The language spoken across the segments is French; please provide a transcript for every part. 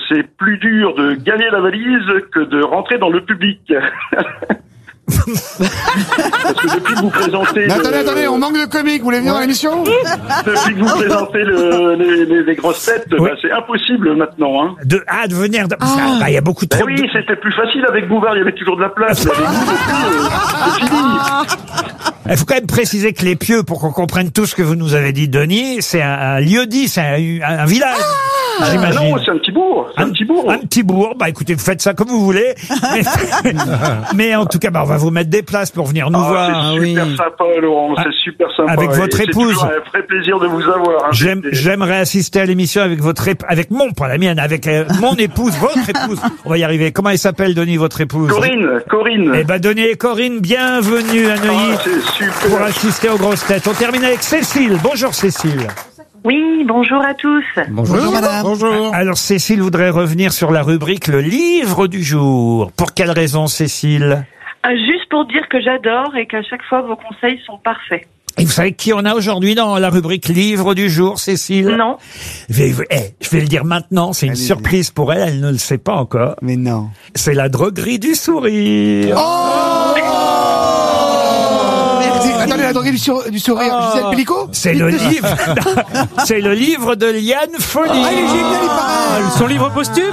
c'est plus dur de gagner la valise que de rentrer dans le public. Parce que depuis que vous présentez... Attendez, on manque de comiques, vous voulez venir dans l'émission? Depuis que vous présentez les grosses têtes, c'est impossible maintenant. Hein. De venir... Il y a beaucoup trop... Oui, c'était plus facile avec Bouvard, il y avait toujours de la place. Mais avec vous, c'est fini. Il faut quand même préciser que les Pieux, pour qu'on comprenne tout ce que vous nous avez dit, Denis, c'est un lieu-dit, c'est un village. J'imagine. Non, c'est un petit bourg. Un petit bourg. Bah, écoutez, vous faites ça comme vous voulez. Mais en tout cas, on va vous mettre des places pour venir nous voir. C'est super sympa, Laurent. C'est super sympa. Avec votre épouse. C'est un vrai plaisir de vous avoir. Hein. J'aimerais assister à l'émission avec avec pas la mienne, avec mon épouse, votre épouse. On va y arriver. Comment elle s'appelle, Denis, votre épouse? Corinne. Eh ben, Denis et Corinne, bienvenue à Neuilly. C'est super. Pour assister aux grosses têtes. On termine avec Cécile. Bonjour, Cécile. Oui, bonjour à tous. Bonjour madame. Bonjour. Alors Cécile voudrait revenir sur la rubrique le livre du jour. Pour quelle raison, Cécile? Juste pour dire que j'adore et qu'à chaque fois vos conseils sont parfaits. Et vous savez qui on a aujourd'hui dans la rubrique livre du jour, Cécile? Non. Je vais le dire maintenant, c'est une surprise pour elle, elle ne le sait pas encore. Mais non. C'est la droguerie du sourire. Attendez, la droguerie du sourire, Gisèle Pellicot? C'est le livre, c'est le livre de Liane Folly. Ah, il est génial, il paraît. Son livre posthume.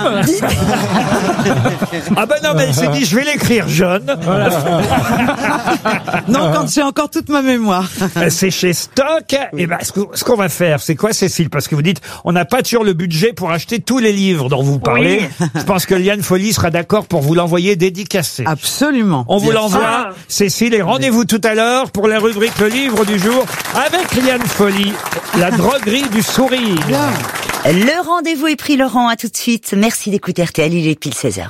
Non, mais elle s'est dit, je vais l'écrire jeune. Voilà. Non, quand j'ai encore toute ma mémoire. C'est chez Stock. Et ce qu'on va faire, c'est quoi, Cécile? Parce que vous dites, on n'a pas toujours le budget pour acheter tous les livres dont vous parlez. Oui. Je pense que Liane Folly sera d'accord pour vous l'envoyer dédicacé. Absolument. On vous l'envoie, Cécile, et rendez-vous tout à l'heure pour la rubrique le livre du jour avec Liane Folly, la droguerie du sourire. Bien. Le rendez-vous est pris, Laurent. À tout de suite. Merci d'écouter RTL. Il est pile 16h.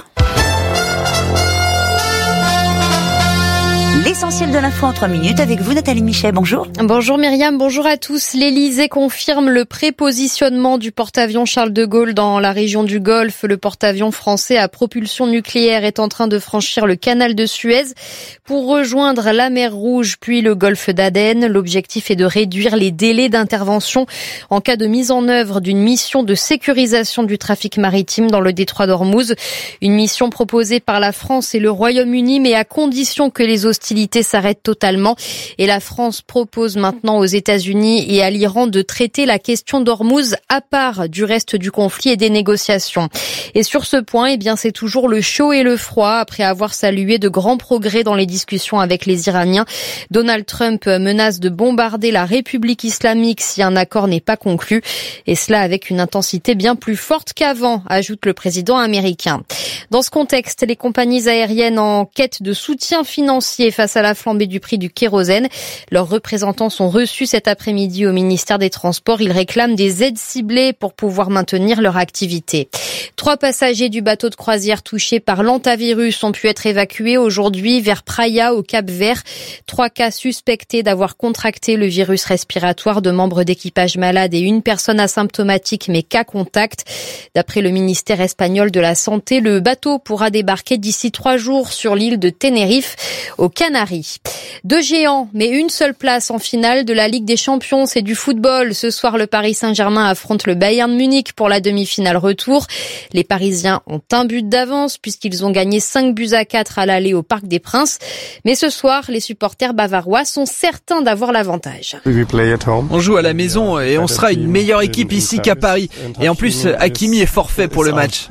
L'essentiel de l'info en 3 minutes avec vous, Nathalie Michet. Bonjour. Bonjour Myriam, bonjour à tous. L'Elysée confirme le prépositionnement du porte-avions Charles de Gaulle dans la région du Golfe. Le porte-avions français à propulsion nucléaire est en train de franchir le canal de Suez pour rejoindre la mer Rouge puis le golfe d'Aden. L'objectif est de réduire les délais d'intervention en cas de mise en œuvre d'une mission de sécurisation du trafic maritime dans le détroit d'Ormuz. Une mission proposée par la France et le Royaume-Uni, mais à condition que les hostilités s'arrête totalement. Et la France propose maintenant aux États-Unis et à l'Iran de traiter la question d'Ormuz à part du reste du conflit et des négociations. Et sur ce point, c'est toujours le chaud et le froid. Après avoir salué de grands progrès dans les discussions avec les Iraniens, Donald Trump menace de bombarder la République islamique si un accord n'est pas conclu. Et cela avec une intensité bien plus forte qu'avant, ajoute le président américain. Dans ce contexte, les compagnies aériennes en quête de soutien financier face à la flambée du prix du kérosène. Leurs représentants sont reçus cet après-midi au ministère des Transports. Ils réclament des aides ciblées pour pouvoir maintenir leur activité. 3 passagers du bateau de croisière touchés par l'hantavirus ont pu être évacués aujourd'hui vers Praia au Cap-Vert. 3 cas suspectés d'avoir contracté le virus respiratoire, de membres d'équipage malades et une personne asymptomatique mais cas contact. D'après le ministère espagnol de la Santé, le bateau pourra débarquer d'ici 3 jours sur l'île de Tenerife, aux Canaries. 2 géants, mais une seule place en finale de la Ligue des Champions, c'est du football. Ce soir, le Paris Saint-Germain affronte le Bayern Munich pour la demi-finale retour. Les Parisiens ont un but d'avance puisqu'ils ont gagné 5-4 à l'aller au Parc des Princes. Mais ce soir, les supporters bavarois sont certains d'avoir l'avantage. On joue à la maison et on sera une meilleure équipe ici qu'à Paris. Et en plus, Hakimi est forfait pour le match.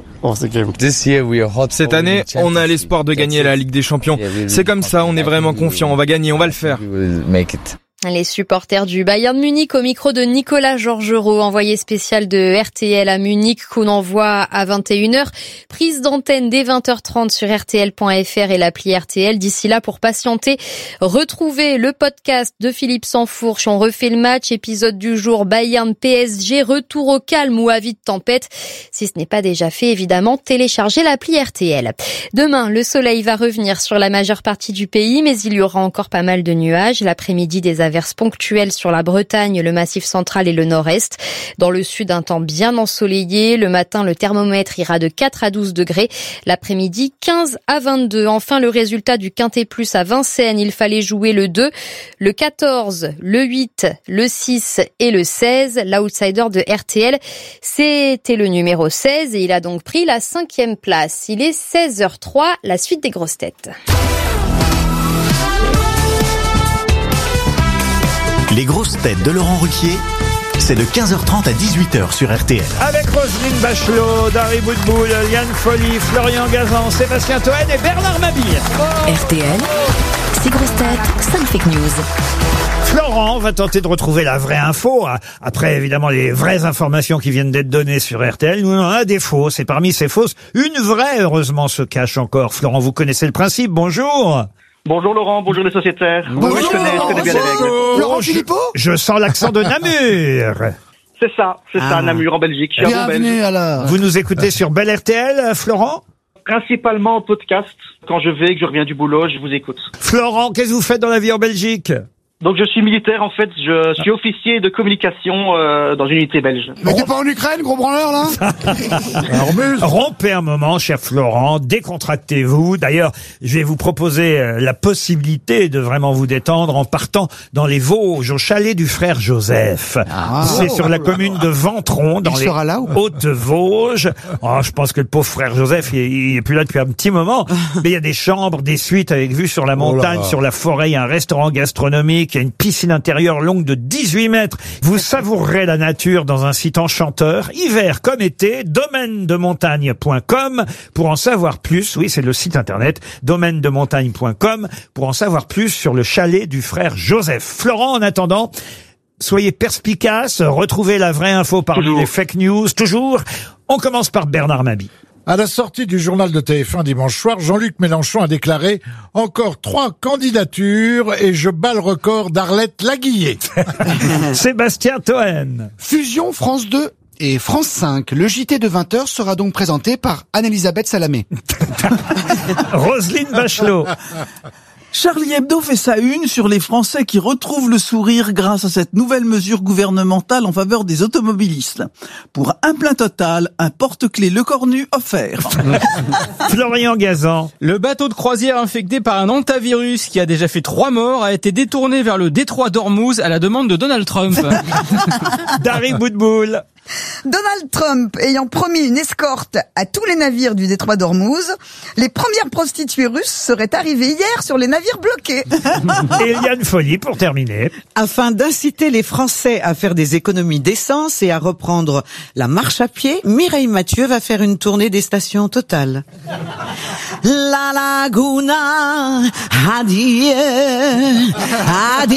Cette année, on a l'espoir de gagner la Ligue des Champions. C'est comme ça, on est vraiment confiant, on va gagner, on va le faire. Les supporters du Bayern Munich au micro de Nicolas Georgerot, envoyé spécial de RTL à Munich, qu'on envoie à 21h. Prise d'antenne dès 20h30 sur RTL.fr et l'appli RTL. D'ici là, pour patienter, retrouvez le podcast de Philippe Sansfourche. On refait le match, épisode du jour Bayern PSG, retour au calme ou avis de tempête. Si ce n'est pas déjà fait, évidemment, téléchargez l'appli RTL. Demain, le soleil va revenir sur la majeure partie du pays, mais il y aura encore pas mal de nuages. L'après-midi, des averses averses ponctuelles sur la Bretagne, le Massif central et le nord-est. Dans le sud, un temps bien ensoleillé. Le matin, le thermomètre ira de 4 à 12 degrés. L'après-midi, 15 à 22. Enfin, le résultat du Quintet Plus à Vincennes. Il fallait jouer le 2, le 14, le 8, le 6 et le 16. L'outsider de RTL, c'était le numéro 16 et il a donc pris la 5e place. Il est 16h03, la suite des grosses têtes. Les grosses têtes de Laurent Ruquier, c'est de 15h30 à 18h sur RTL. Avec Roselyne Bachelot, Dari Boudboul, Liane Folly, Florian Gazan, Sébastien Toen et Bernard Mabille. RTL, 6 grosses têtes, 5 fake news. Florent va tenter de retrouver la vraie info. Après, évidemment, les vraies informations qui viennent d'être données sur RTL. Nous, on en a des fausses. Et parmi ces fausses, une vraie, heureusement, se cache encore. Florent, vous connaissez le principe. Bonjour. Bonjour Laurent, bonjour les sociétaires. Bonjour, Oui, je connais bien les règles. Laurent Philippot. Je sens l'accent de Namur. C'est ça, Namur en Belgique. Je suis un bon Bienvenue Belge. alors. Vous nous écoutez sur Bel RTL, Florent? Principalement en podcast. Quand je vais, que je reviens du boulot, je vous écoute. Florent, qu'est-ce que vous faites dans la vie en Belgique? Donc je suis militaire en fait, je suis officier de communication dans une unité belge. Mais t'es pas en Ukraine, gros branleur, là? Rompez un moment, cher Florent, décontractez-vous. D'ailleurs, je vais vous proposer la possibilité de vraiment vous détendre en partant dans les Vosges, au chalet du frère Joseph. C'est sur la commune de Ventron, dans les sera là ou pas Hautes-Vosges. Oh, je pense que le pauvre frère Joseph, il est plus là depuis un petit moment. Mais il y a des chambres, des suites avec vue sur la montagne, sur la forêt, il y a un restaurant gastronomique, il y a une piscine intérieure longue de 18 mètres. Vous savourerez la nature dans un site enchanteur, hiver comme été, domainedemontagne.com pour en savoir plus. Oui, c'est le site internet, domainedemontagne.com pour en savoir plus sur le chalet du frère Joseph. Florent, en attendant, soyez perspicace, retrouvez la vraie info parmi les fake news, toujours. On commence par Bernard Mabille. À la sortie du journal de TF1 dimanche soir, Jean-Luc Mélenchon a déclaré « Encore 3 candidatures et je bats le record d'Arlette Laguillé ». Sébastien Toen. Fusion France 2 et France 5. Le JT de 20h sera donc présenté par Anne-Elisabeth Salamé. Roselyne Bachelot. Charlie Hebdo fait sa une sur les Français qui retrouvent le sourire grâce à cette nouvelle mesure gouvernementale en faveur des automobilistes. Pour un plein total, un porte-clés Le Cornu offert. Florian Gazan. Le bateau de croisière infecté par un hantavirus qui a déjà fait 3 morts a été détourné vers le détroit d'Ormuz à la demande de Donald Trump. Dari Boudboul. Donald Trump ayant promis une escorte à tous les navires du détroit d'Ormuz, les premières prostituées russes seraient arrivées hier sur les navires bloqués. Et Liane Folly pour terminer. Afin d'inciter les Français à faire des économies d'essence et à reprendre la marche à pied, Mireille Mathieu va faire une tournée des stations Total. La Laguna, adieu, adieu.